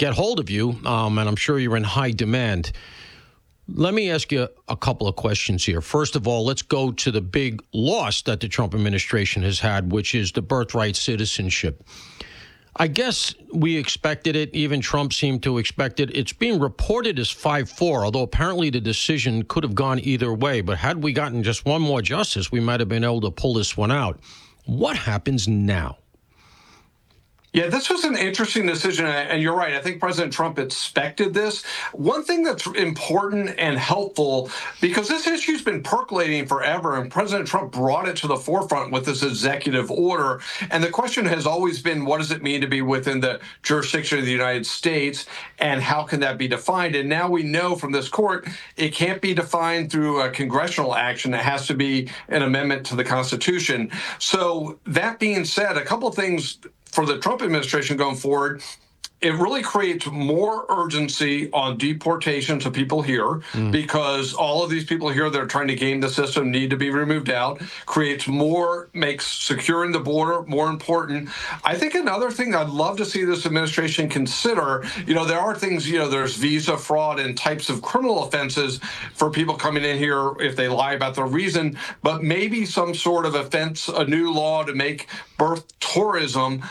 get hold of you, and I'm sure you're in high demand. Let me ask you a couple of questions here. First of all, let's go to the big loss that the Trump administration has had, which is the birthright citizenship. I guess we expected it. Even Trump seemed to expect it. It's being reported as 5-4, although apparently the decision could have gone either way. But had we gotten just one more justice, we might have been able to pull this one out. What happens now? Yeah, this was an interesting decision, and you're right. I think President Trump expected this. One thing that's important and helpful, because this issue's been percolating forever, and President Trump brought it to the forefront with this executive order. And the question has always been, what does it mean to be within the jurisdiction of the United States, and how can that be defined? And now we know from this court, it can't be defined through a congressional action. It has to be an amendment to the Constitution. So that being said, a couple of things for the Trump administration going forward, it really creates more urgency on deportations of people here because all of these people here that are trying to game the system need to be removed out, makes securing the border more important. I think another thing I'd love to see this administration consider, there are things, there's visa fraud and types of criminal offenses for people coming in here if they lie about their reason, but maybe some sort of offense, a new law to make birth tourism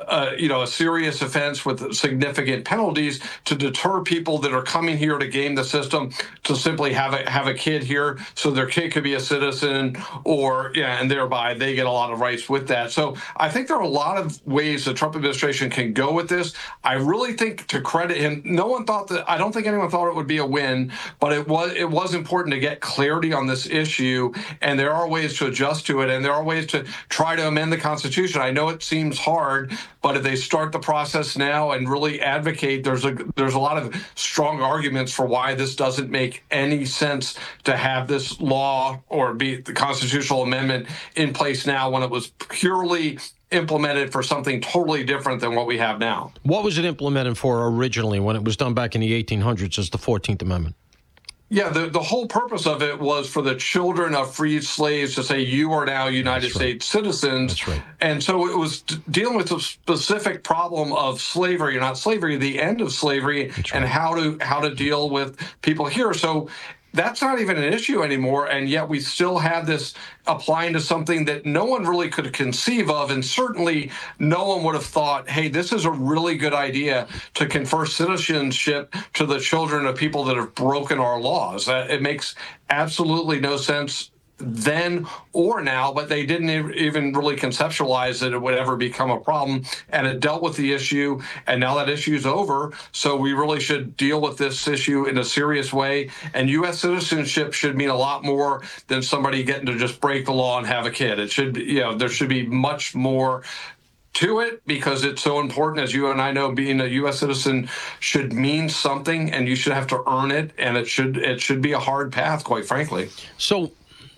a serious offense with significant penalties to deter people that are coming here to game the system to simply have a kid here so their kid could be a citizen and thereby they get a lot of rights with that. So I think there are a lot of ways the Trump administration can go with this. I really think, to credit him, I don't think anyone thought it would be a win, but it was important to get clarity on this issue, and there are ways to adjust to it, and there are ways to try to amend the Constitution. I know it seems hard, but if they start the process now and really advocate, there's a lot of strong arguments for why this doesn't make any sense to have this law or be the constitutional amendment in place now when it was purely implemented for something totally different than what we have now. What was it implemented for originally when it was done back in the 1800s as the 14th Amendment? Yeah, the whole purpose of it was for the children of freed slaves to say, you are now United States citizens. That's right. And so it was dealing with the specific problem of slavery, not slavery, the end of slavery, and how to deal with people here. So that's not even an issue anymore, and yet we still have this applying to something that no one really could conceive of, and certainly no one would have thought, hey, this is a really good idea to confer citizenship to the children of people that have broken our laws. It makes absolutely no sense then or now, but they didn't even really conceptualize that it would ever become a problem, and it dealt with the issue, and now that issue is over, so we really should deal with this issue in a serious way, and U.S. citizenship should mean a lot more than somebody getting to just break the law and have a kid. It should, there should be much more to it because it's so important. As you and I know, being a U.S. citizen should mean something, and you should have to earn it, and it should be a hard path, quite frankly. So,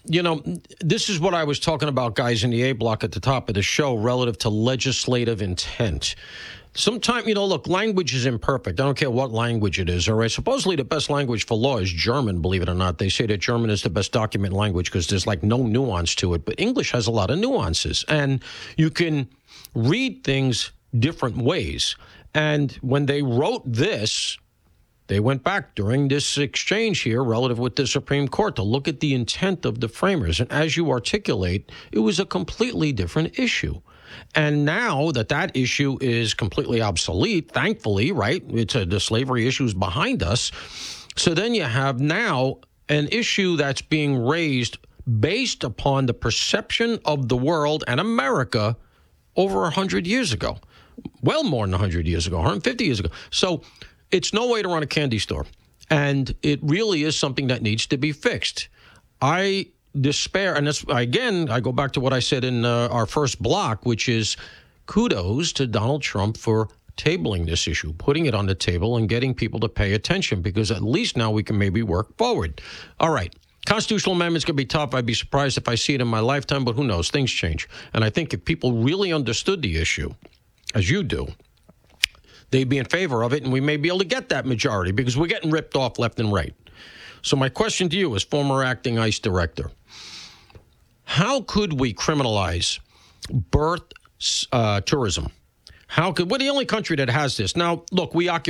this is what I was talking about, guys, in the A block at the top of the show relative to legislative intent. Sometimes, look, language is imperfect. I don't care what language it is, all right? Supposedly the best language for law is German, believe it or not. They say that German is the best document language because there's no nuance to it. But English has a lot of nuances, and you can read things different ways. And when they wrote this, they went back during this exchange here relative with the Supreme Court to look at the intent of the framers. And as you articulate, it was a completely different issue. And now that issue is completely obsolete, thankfully, right? The slavery issue is behind us. So then you have now an issue that's being raised based upon the perception of the world and America over 100 years ago. Well, more than 100 years ago, 150 years ago. So it's no way to run a candy store, and it really is something that needs to be fixed. I despair, and this, again, I go back to what I said in our first block, which is kudos to Donald Trump for tabling this issue, putting it on the table and getting people to pay attention, because at least now we can maybe work forward. All right. Constitutional amendment's going to be tough. I'd be surprised if I see it in my lifetime, but who knows? Things change. And I think if people really understood the issue, as you do, they'd be in favor of it, and we may be able to get that majority because we're getting ripped off left and right. So my question to you as former acting ICE director, how could we criminalize birth tourism? We're the only country that has this. Now, look, we occupy